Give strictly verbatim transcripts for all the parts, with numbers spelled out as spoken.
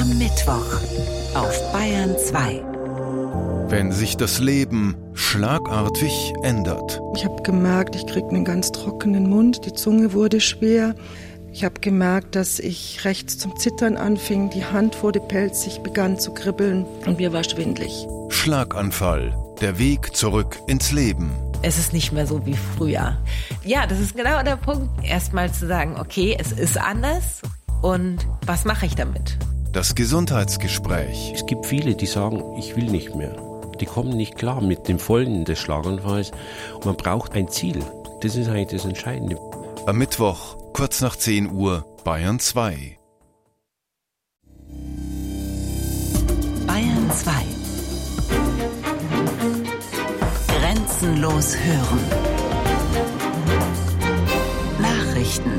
Am Mittwoch auf Bayern zwei. Wenn sich das Leben schlagartig ändert. Ich habe gemerkt, ich kriege einen ganz trockenen Mund, die Zunge wurde schwer. Ich habe gemerkt, dass ich rechts zum Zittern anfing, die Hand wurde pelzig, begann zu kribbeln und mir war schwindlig. Schlaganfall, der Weg zurück ins Leben. Es ist nicht mehr so wie früher. Ja, das ist genau der Punkt, erstmal zu sagen, okay, es ist anders und was mache ich damit? Das Gesundheitsgespräch. Es gibt viele, die sagen, ich will nicht mehr. Die kommen nicht klar mit den Folgen des Schlaganfalls. Und man braucht ein Ziel. Das ist eigentlich das Entscheidende. Am Mittwoch, kurz nach zehn Uhr, Bayern zwei. Bayern zwei. Grenzenlos hören. Nachrichten.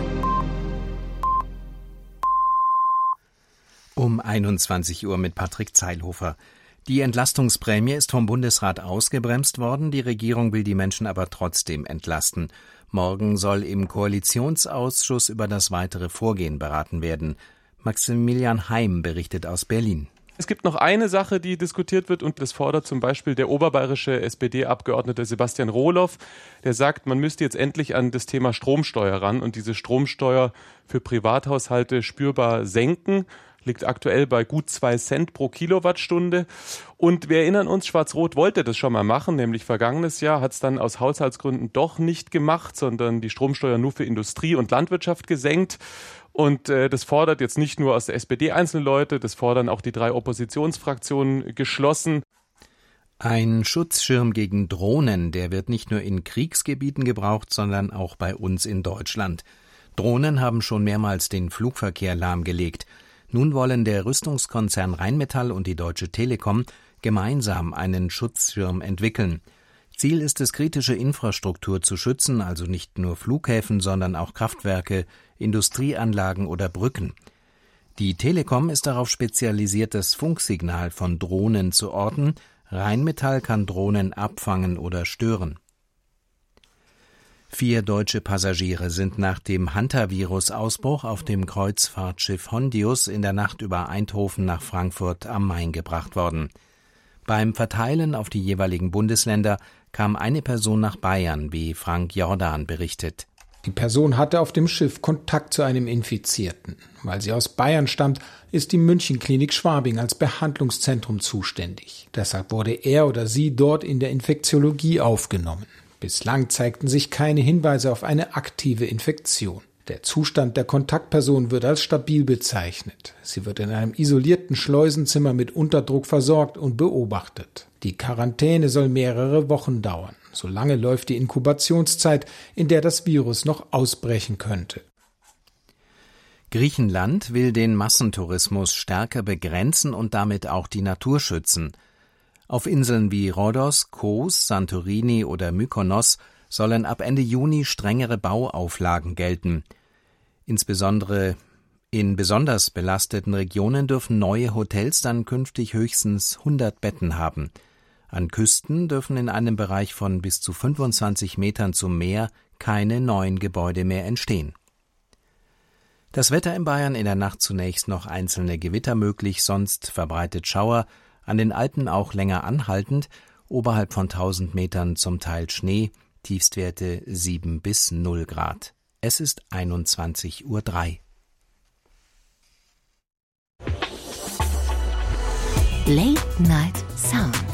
Um einundzwanzig Uhr mit Patrick Zeilhofer. Die Entlastungsprämie ist vom Bundesrat ausgebremst worden, die Regierung will die Menschen aber trotzdem entlasten. Morgen soll im Koalitionsausschuss über das weitere Vorgehen beraten werden. Maximilian Heim berichtet aus Berlin. Es gibt noch eine Sache, die diskutiert wird, und das fordert zum Beispiel der oberbayerische S P D-Abgeordnete Sebastian Rohloff. Der sagt, man müsste jetzt endlich an das Thema Stromsteuer ran und diese Stromsteuer für Privathaushalte spürbar senken. Liegt aktuell bei gut zwei Cent pro Kilowattstunde. Und wir erinnern uns, Schwarz-Rot wollte das schon mal machen, nämlich vergangenes Jahr, hat es dann aus Haushaltsgründen doch nicht gemacht, sondern die Stromsteuer nur für Industrie und Landwirtschaft gesenkt. Und äh, das fordert jetzt nicht nur aus der S P D einzelne Leute, das fordern auch die drei Oppositionsfraktionen geschlossen. Ein Schutzschirm gegen Drohnen, der wird nicht nur in Kriegsgebieten gebraucht, sondern auch bei uns in Deutschland. Drohnen haben schon mehrmals den Flugverkehr lahmgelegt. Nun wollen der Rüstungskonzern Rheinmetall und die Deutsche Telekom gemeinsam einen Schutzschirm entwickeln. Ziel ist es, kritische Infrastruktur zu schützen, also nicht nur Flughäfen, sondern auch Kraftwerke, Industrieanlagen oder Brücken. Die Telekom ist darauf spezialisiert, das Funksignal von Drohnen zu orten. Rheinmetall kann Drohnen abfangen oder stören. Vier deutsche Passagiere sind nach dem Hantavirus-Ausbruch auf dem Kreuzfahrtschiff Hondius in der Nacht über Eindhoven nach Frankfurt am Main gebracht worden. Beim Verteilen auf die jeweiligen Bundesländer kam eine Person nach Bayern, wie Frank Jordan berichtet. Die Person hatte auf dem Schiff Kontakt zu einem Infizierten. Weil sie aus Bayern stammt, ist die Münchenklinik Schwabing als Behandlungszentrum zuständig. Deshalb wurde er oder sie dort in der Infektiologie aufgenommen. Bislang zeigten sich keine Hinweise auf eine aktive Infektion. Der Zustand der Kontaktperson wird als stabil bezeichnet. Sie wird in einem isolierten Schleusenzimmer mit Unterdruck versorgt und beobachtet. Die Quarantäne soll mehrere Wochen dauern. Solange läuft die Inkubationszeit, in der das Virus noch ausbrechen könnte. Griechenland will den Massentourismus stärker begrenzen und damit auch die Natur schützen. Auf Inseln wie Rhodos, Kos, Santorini oder Mykonos sollen ab Ende Juni strengere Bauauflagen gelten. Insbesondere in besonders belasteten Regionen dürfen neue Hotels dann künftig höchstens hundert Betten haben. An Küsten dürfen in einem Bereich von bis zu fünfundzwanzig Metern zum Meer keine neuen Gebäude mehr entstehen. Das Wetter in Bayern: in der Nacht zunächst noch einzelne Gewitter möglich, sonst verbreitet Schauer, an den Alpen auch länger anhaltend, oberhalb von tausend Metern zum Teil Schnee, Tiefstwerte sieben bis null Grad. Es ist einundzwanzig Uhr drei. Late Night Sound.